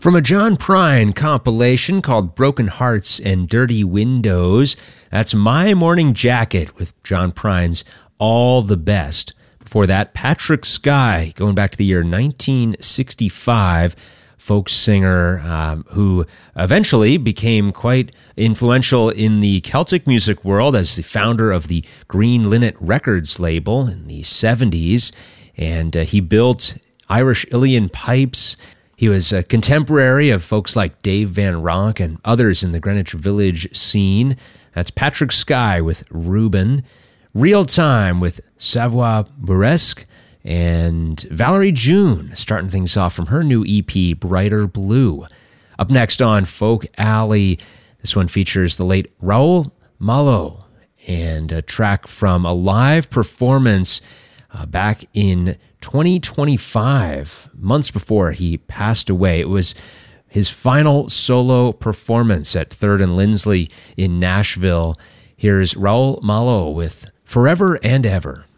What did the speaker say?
From a John Prine compilation called Broken Hearts and Dirty Windows, that's My Morning Jacket with John Prine's All the Best. Before that, Patrick Sky, going back to the year 1965, folk singer who eventually became quite influential in the Celtic music world as the founder of the Green Linnet Records label in the 70s. And he built Irish Uilleann pipes. He was a contemporary of folks like Dave Van Ronk and others in the Greenwich Village scene. That's Patrick Sky with Reuben, Real Time with Savoir Burlesque, and Valerie June starting things off from her new EP, Brighter Blue. Up next on Folk Alley, this one features the late Raoul Malo and a track from a live performance back in 2025, months before he passed away. It was his final solo performance at 3rd and Lindsley in Nashville. Here's Raoul Malo with Forever and Ever.